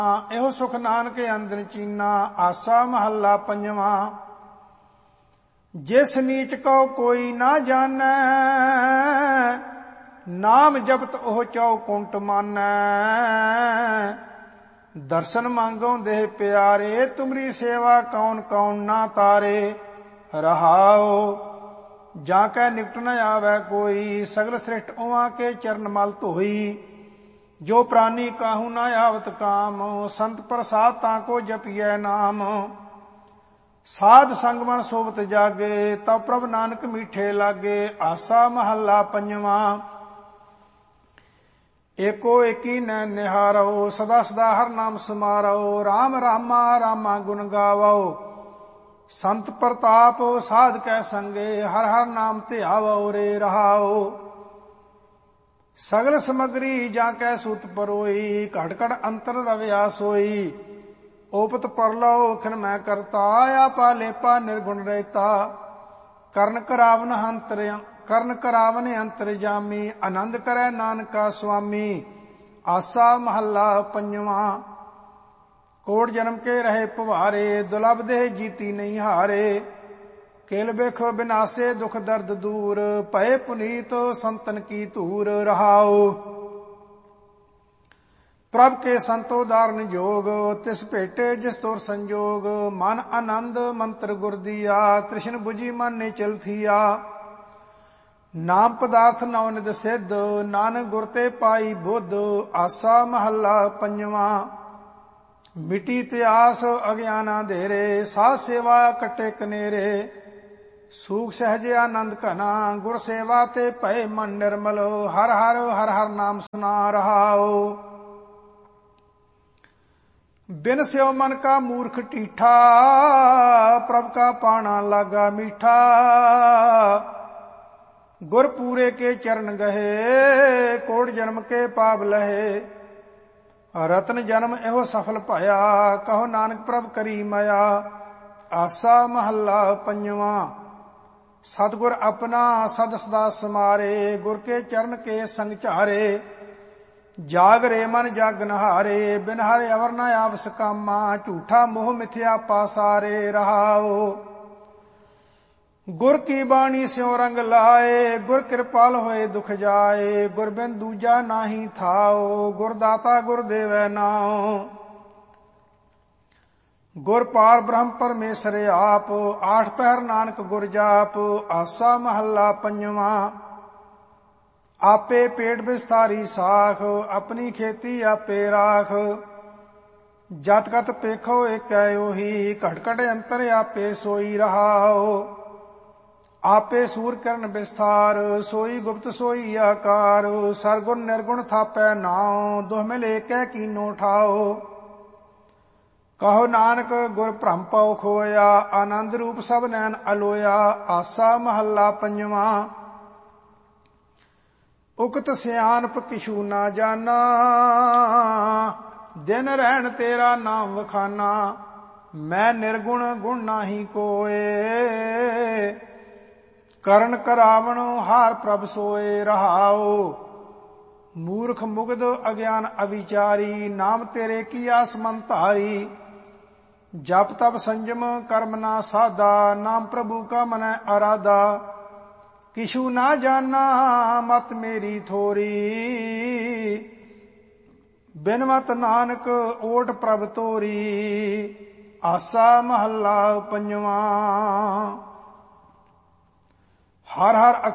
ਇਹੋ ਸੁਖ ਨਾਨਕ ਅੰਦਰ ਚੀਨਾ। ਆਸਾ ਮਹੱਲਾ ਪੰਜਵਾਂ। ਜਿਸ ਨੀਚ ਕਉ ਕੋਈ ਨਾ ਜਾਣੈ, ਨਾਮ ਜਪਤ ਉਹ ਚੌਕੁੰਟ ਮਾਨੈ। ਦਰਸ਼ਨ ਮੰਗੋ ਦੇਹ ਪਿਆਰੇ, ਤੁਮਰੀ ਸੇਵਾ ਕੌਣ ਕੌਣ ਨਾ ਤਾਰੇ। ਰਹਾਉ ਜਾਂ ਕੈ ਨਿਕਟ ਨ ਆਵੈ ਕੋਈ, ਸਗਲ ਸ੍ਰਿਸ਼ਟ ਉਹਾਂ ਕੇ ਚਰਨ ਮਲ ਧੋਈ। ਜੋ ਪ੍ਰਾਨੀ ਕਾਹੂ ਨਾ ਆਵਤ ਕਾਮ, ਸੰਤ ਪ੍ਰਸਾਦ ਤਾਂ ਕੋ ਜਪੀਐ ਨਾਮ। ਸਾਧ ਸੰਗ ਮਨ ਸੋਵਤ ਜਾਗੇ, ਤਉ ਪ੍ਰਭ ਨਾਨਕ ਮੀਠੇ ਲਾਗੇ। ਆਸਾ ਮਹੱਲਾ ਪੰਜਵਾਂ। ਏਕੋ ਏਕੀ ਨੈਣ ਨਿਹਾਰਉ, ਸਦਾ ਸਦਾ ਹਰ ਨਾਮ ਸਮਾਰਉ। ਰਾਮ ਰਾਮਾ ਰਾਮਾ ਗੁਣ ਗਾਵਉ, ਸੰਤ ਪ੍ਰਤਾਪ ਸਾਧ ਕੈ ਸੰਗੇ। ਹਰ ਹਰ ਨਾਮ ਧਿਆਵਉ ਰੇ। ਰਹਾਉ ਸਗਲ ਸਮਗਰੀ ਜਾਂ ਕੈ ਸੂਤ ਪਰੋਈ, ਘਟ ਘਟ ਅੰਤਰ ਰਵਿਆ ਸੋਈ। ਓਪਤ ਪਰਲਉ ਖਿਨ ਮੈਂ ਕਰਤਾ, ਆਪਾ ਲੇਪਾ ਨਿਰਗੁਣ ਰਹਿਤਾ। ਕਰਨ ਕਰਾਵਨ ਅੰਤਰ ਜਾਮੀ, ਆਨੰਦ ਕਰੈ ਨਾਨਕਾ ਸੁਆਮੀ। ਆਸਾ ਮਹੱਲਾ ਪੰਜਵਾਂ। ਕੋਟ ਜਨਮ ਕੇ ਰਹੇ ਭਵਾਰੇ, ਦੁਲਭ ਦੇਹ ਜੀਤੀ ਨਹੀਂ ਹਾਰੇ। ਕੇਲ ਬਿਖ ਬਿਨਾਸੇ ਦੁਖ ਦਰਦ ਦੂਰ, ਭਏ ਪੁਨੀਤ ਸੰਤਨ ਕੀ ਧੂਰ। ਰਹਾਉ ਪ੍ਰਭ ਕੇ ਸੰਤੋ ਧਾਰਨ ਜੋਗ, ਤਿਸ ਭੇਟੇ ਜਿਸ ਤੁਰ ਸੰਜੋਗ। ਮਨ ਆਨੰਦ ਮੰਤਰ ਗੁਰ ਦੀਆ, ਤ੍ਰਿਸ਼ਨ 부ਜੀ ਮਨ ਨੇ ਚਲ ਥੀਆ। ਨਾਮ ਪਦਾਰਥ ਨਵ ਨਿਧ ਸਿੱਧ, ਨਾਨਕ ਗੁਰ ਤੇ ਪਾਈ ਬੁੱਧ। ਆਸਾ ਮਹੱਲਾ ਪੰਜਵਾਂ। ਮਿਟੀ ਤਿਆਸ ਅਗਿਆਨ ਅੰਧੇਰੇ, ਸਾਧ ਸੇਵਾ ਕੱਟੇ ਕਨੇਰੇ। ਸੂਖ ਸਹਿਜ ਆਨੰਦ ਘਨਾ, ਗੁਰ ਸੇਵਾ ਤੇ ਭਏ ਮਨ ਨਿਰਮਲ। ਹਰ ਹਰ ਹਰ ਹਰ ਨਾਮ ਸੁਨਾ। ਰਹਾਉ ਬਿਨ ਸਿਉ ਮਨ ਕਾ ਮੂਰਖ ਢੀਠਾ, ਪ੍ਰਭ ਕਾ ਪਾਣਾ ਲਾਗਾ ਮੀਠਾ। ਗੁਰ ਪੂਰੇ ਕੇ ਚਰਨ ਗਹੇ, ਕੋਟ ਜਨਮ ਕੇ ਪਾਪ ਲਹੇ। ਰਤਨ ਜਨਮ ਇਹੋ ਸਫਲ ਭਾਇਆ, ਕਹੋ ਨਾਨਕ ਪ੍ਰਭ ਕਰੀ ਮਾਇਆ। ਆਸਾ ਮਹੱਲਾ ਪੰਜਵਾਂ। ਸਤਿਗੁਰ ਆਪਣਾ ਸਦ ਸਦਾ ਸਮਾਰੇ, ਗੁਰ ਕੇ ਚਰਨ ਕੇ ਸੰਗ ਝਾਰੇ। ਜਾਗ ਰੇ ਮਨ ਜਾਗਨ ਹਾਰੇ, ਬਿਨ ਹਰਿ ਅਵਰ ਨ ਆਵਸ ਕਾਮਾ। ਝੂਠਾ ਮੋਹ ਮਿਥਿਆ ਪਾਸਾਰੇ। ਰਹਾਉ ਗੁਰ ਕੀ ਬਾਣੀ ਸਿਉ ਰੰਗ ਲਾਏ, ਗੁਰ ਕਿਰਪਾਲ ਹੋਏ ਦੁਖ ਜਾਏ। ਗੁਰ ਬਿਨ ਦੂਜਾ ਨਾਹੀ ਥਾਉ, ਗੁਰ ਦਾਤਾ ਗੁਰ ਦੇਵੈ ਨਾਉ। ਗੁਰ ਪਾਰ ਬ੍ਰਹਮ ਪਰਮੇਸ਼ਰ ਆਪ, ਆਠ ਪਹਿਰ ਨਾਨਕ ਗੁਰ ਜਾਪ। ਆਸਾ ਮਹੱਲਾ ਪੰਜਵਾਂ। ਆਪੇ ਪੇਟ ਬਿਸਥਾਰੀ ਸਾਖ, ਆਪਣੀ ਖੇਤੀ ਆਪੇ ਰਾਖ। ਜਤ ਕਤ ਪੇਖੋ ਏਕੈ ਉਹੀ, ਘਟ ਘਟ ਅੰਤਰ ਆਪੇ ਸੋਈ। ਰਹਾਉ ਆਪੇ ਸੂਰ ਕਰਨ ਬਿਸਥਾਰ, ਸੋਈ ਗੁਪਤ ਸੋਈ ਆਕਾਰ। ਸਰਗੁਣ ਨਿਰਗੁਣ ਥਾਪੈ ਨਾਉ, ਦੁਹ ਮਿਲ ਏਕੈ ਕੀਨੋ ਠਾਉ। ਕਹੋ ਨਾਨਕ ਗੁਰ ਭ੍ਰਮ ਪਉ ਖੋਇਆ, ਆਨੰਦ ਰੂਪ ਸਭ ਨੈਣ ਅਲੋਇਆ। ਆਸਾ ਮਹੱਲਾ ਪੰਜਵਾਂ। ਉਕਤ ਸਿਆਣਪ ਕਿਛੂ ਨਾ ਜਾਨਾ, ਦਿਨ ਰਹਿਣ ਤੇਰਾ ਨਾਮ ਵਖਾਨਾ। ਮੈਂ ਨਿਰਗੁਣ ਗੁਣ ਨਾਹੀ ਕੋਏ, ਕਰਨ ਕਰਾਵਣ ਹਾਰ ਪ੍ਰਭ ਸੋਏ। ਰਹਾਉ ਮੂਰਖ ਮੁਗਧ ਅਗਿਆਨ ਅਵਿਚਾਰੀ, ਨਾਮ ਤੇਰੇ ਕੀ ਆਸ ਮਨ ਧਾਰੀ। ਜਪ ਤਪ ਸੰਜਮ ਕਰਮ ਨਾ ਸਾਧਾ, ਨਾਮ ਪ੍ਰਭੂ ਕਾ ਮਨੈ ਅਰਾਧਾ। ਕਿਛੂ ਨਾ ਜਾਨਾ ਮਤ ਮੇਰੀ ਥੋਰੀ, ਬਿਨ ਮਤ ਨਾਨਕ ਓਟ ਪ੍ਰਭ ਤੋਰੀ। ਆਸਾ ਮਹੱਲਾ ਪੰਜਵਾਂ। ਹਰ ਹਰ